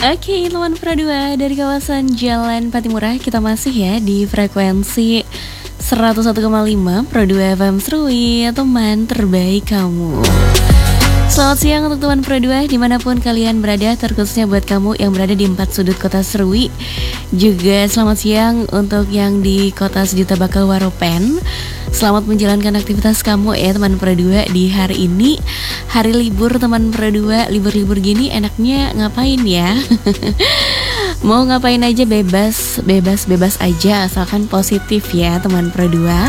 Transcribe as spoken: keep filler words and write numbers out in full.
Oke, teman Pro dua dari kawasan Jalan Patimura, kita masih ya di frekuensi seratus satu koma lima Pro dua F M Serui, teman terbaik kamu. Selamat siang untuk teman Pro dua dimanapun kalian berada, terkhususnya buat kamu yang berada di empat sudut kota Serui. Juga selamat siang untuk yang di kota sejuta bakal Waropen. Selamat menjalankan aktivitas kamu ya teman Pro dua di hari ini. Hari libur teman Pro dua, libur-libur gini enaknya ngapain ya? Mau ngapain aja bebas, bebas, bebas aja asalkan positif ya teman Pro dua.